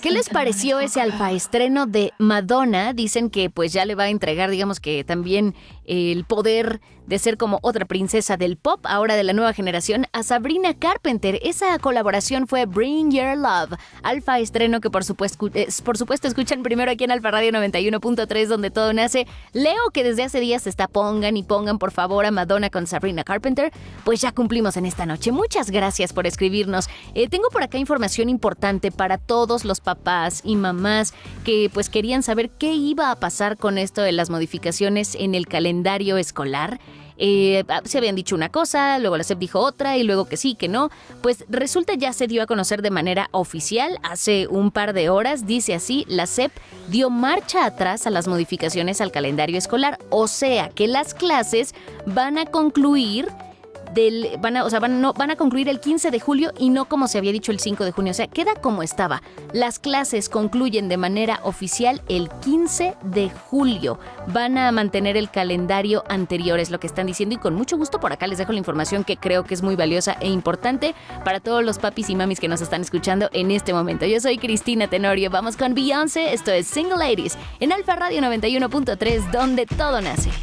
¿Qué les pareció ese alfaestreno de Madonna? Dicen que pues ya le va a entregar, digamos que también el poder de ser como otra princesa del pop, ahora de la nueva generación, a Sabrina Carpenter. Esa colaboración fue Bring Your Love, alfaestreno que por supuesto escuchan primero aquí en Alfa Radio 91.3, donde todo nace. Leo que desde hace días está pongan por favor a Madonna con Sabrina Carpenter. Pues ya cumplimos en esta noche. Muchas gracias por escribirnos. Tengo por acá información importante para todos los papás y mamás que pues querían saber qué iba a pasar con esto de las modificaciones en el calendario escolar. Se habían dicho una cosa, luego la SEP dijo otra y luego que sí, que no. Pues resulta ya se dio a conocer de manera oficial hace un par de horas. Dice así: la SEP dio marcha atrás a las modificaciones al calendario escolar. O sea que las clases van a concluir van a concluir el 15 de julio y no como se había dicho el 5 de junio. O sea, queda como estaba. Las clases concluyen de manera oficial el 15 de julio. Van a mantener el calendario anterior, es lo que están diciendo. Y con mucho gusto por acá les dejo la información que creo que es muy valiosa e importante para todos los papis y mamis que nos están escuchando en este momento. Yo soy Cristina Tenorio. Vamos con Beyoncé. Esto es Single Ladies en Alfa Radio 91.3, donde todo nace.